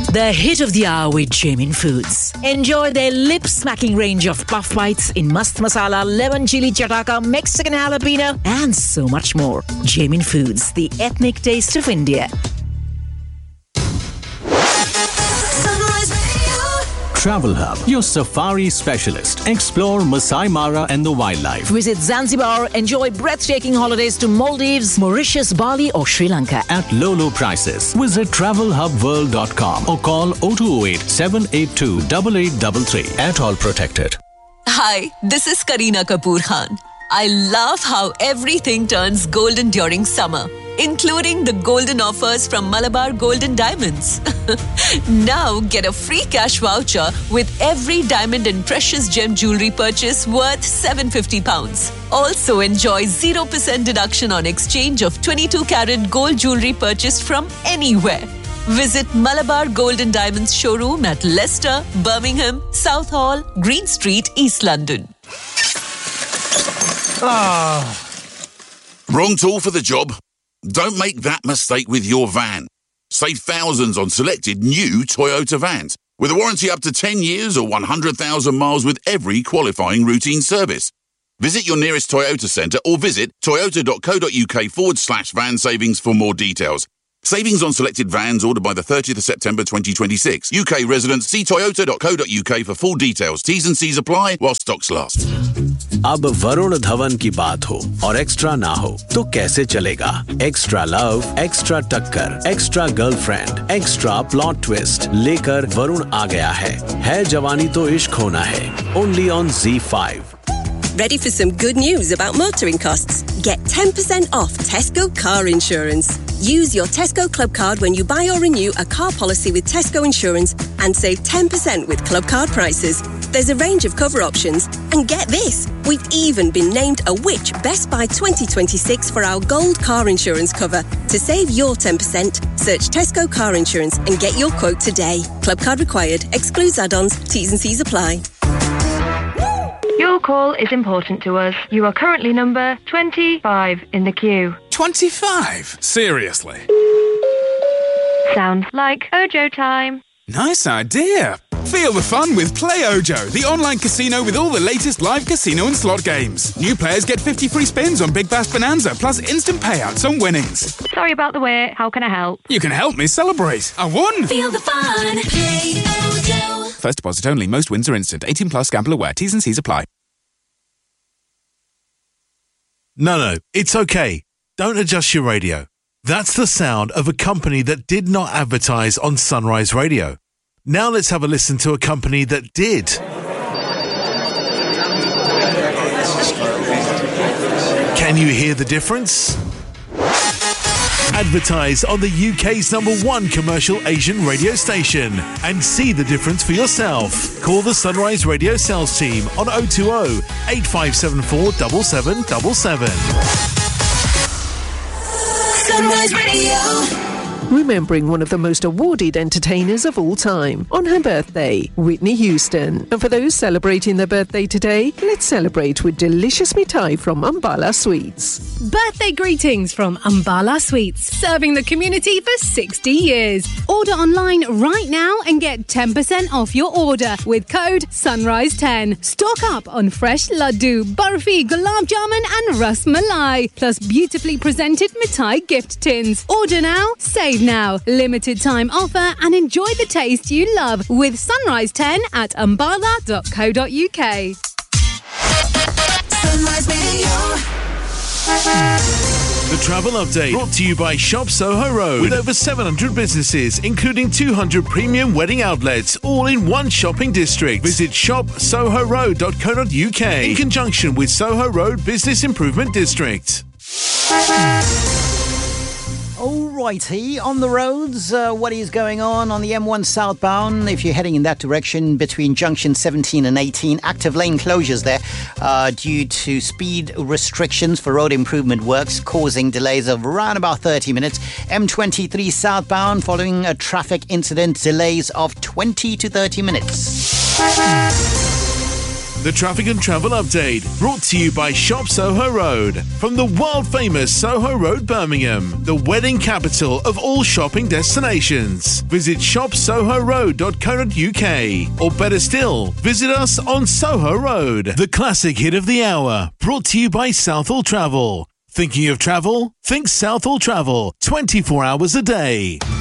The hit of the hour with Jamin Foods. Enjoy their lip-smacking range of puff bites in mast masala, lemon chili chataka, Mexican jalapeno, and so much more. Jamin Foods, the ethnic taste of India. Travel Hub, your safari specialist. Explore Masai Mara and the wildlife. Visit Zanzibar, enjoy breathtaking holidays to Maldives, Mauritius, Bali or Sri Lanka. At low prices. Visit travelhubworld.com or call 0208 782 8833. At all protected. Hi, this is Kareena Kapoor Khan. I love how everything turns golden during summer, including the golden offers from Malabar Gold and Diamonds. Now get a free cash voucher with every diamond and precious gem jewellery purchase worth £750. Also enjoy 0% deduction on exchange of 22-carat gold jewellery purchased from anywhere. Visit Malabar Gold and Diamonds showroom at Leicester, Birmingham, Southall, Green Street, East London. Wrong tool for the job? Don't make that mistake with your van. Save thousands on selected new Toyota vans with a warranty up to 10 years or 100,000 miles with every qualifying routine service. Visit your nearest Toyota centre or visit toyota.co.uk/van savings for more details. Savings on selected vans ordered by the 30th of September 2026. UK residents, see toyota.co.uk for full details. T's and C's apply while stocks last. अब वरुण धवन की बात हो और extra ना हो तो कैसे चलेगा? एक्स्ट्रा लव, एक्स्ट्रा टक्कर, extra girlfriend, extra plot twist लेकर वरुण आ गया है जवानी तो इश्क होना है. Only on Z5. Ready for some good news about motoring costs? Get 10% off Tesco car insurance. Use your Tesco Club card when you buy or renew a car policy with Tesco Insurance and save 10% with Club card prices. There's a range of cover options. And get this, we've even been named a Which Best Buy 2026 for our gold car insurance cover. To save your 10%, search Tesco car insurance and get your quote today. Club card required. Excludes add-ons. T's and C's apply. Your call is important to us. You are currently number 25 in the queue. 25? Seriously? Sounds like Ojo time. Nice idea. Feel the fun with Play Ojo, the online casino with all the latest live casino and slot games. New players get 50 free spins on Big Bash Bonanza, plus instant payouts on winnings. Sorry about the wait. How can I help? You can help me celebrate. I won! Feel the fun. Play Ojo. First deposit only. Most wins are instant. 18 plus. Gamble aware. T's and C's apply. No, it's okay. Don't adjust your radio. That's the sound of a company that did not advertise on Sunrise Radio. Now let's have a listen to a company that did. Can you hear the difference? Advertise on the UK's #1 commercial Asian radio station and see the difference for yourself. Call the Sunrise Radio sales team on 020 8574 7777. Sunrise Radio. Remembering one of the most awarded entertainers of all time on her birthday, Whitney Houston. And for those celebrating their birthday today, let's celebrate with delicious mithai from Ambala Sweets. Birthday greetings from Ambala Sweets, serving the community for 60 years. Order online right now and get 10% off your order with code SUNRISE10. Stock up on fresh laddu, barfi, gulab jamun and ras malai, plus beautifully presented mithai gift tins. Order now, save now. Limited time offer and enjoy the taste you love with Sunrise 10 at ambala.co.uk. Sunrise Radio. The travel update brought to you by Shop Soho Road with over 700 businesses, including 200 premium wedding outlets, all in one shopping district. Visit shopsohoroad.co.uk in conjunction with Soho Road Business Improvement District. Alrighty, on the roads, what is going on the M1 southbound? If you're heading in that direction between junction 17 and 18, active lane closures there due to speed restrictions for road improvement works, causing delays of around about 30 minutes. M23 southbound, following a traffic incident, delays of 20 to 30 minutes. The traffic and travel update brought to you by Shop Soho Road. From the world-famous Soho Road, Birmingham, the wedding capital of all shopping destinations. Visit shopsohoroad.co.uk, or better still, visit us on Soho Road. The classic hit of the hour, brought to you by Southall Travel. Thinking of travel? Think Southall Travel, 24 hours a day.